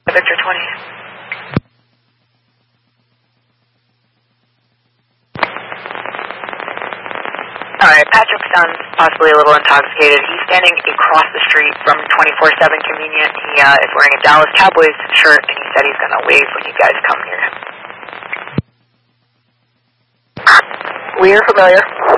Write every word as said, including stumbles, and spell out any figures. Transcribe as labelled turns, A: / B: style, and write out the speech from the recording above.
A: Victor twenty. Alright, Patrick sounds possibly a little intoxicated. He's standing across the street from twenty-four seven Convenient. He uh, is wearing a Dallas Cowboys shirt, and he said he's going to wave when you guys come near him.
B: We are familiar.